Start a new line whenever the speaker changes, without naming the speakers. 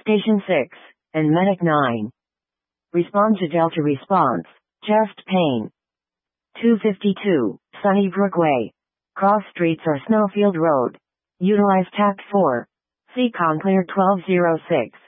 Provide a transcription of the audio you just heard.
Station 6, and Medic 9. Respond to Delta response. Chest pain. 252, Sunnybrook Way. Cross streets or Snowfield Road. Utilize TAC 4. Seacon clear 1206.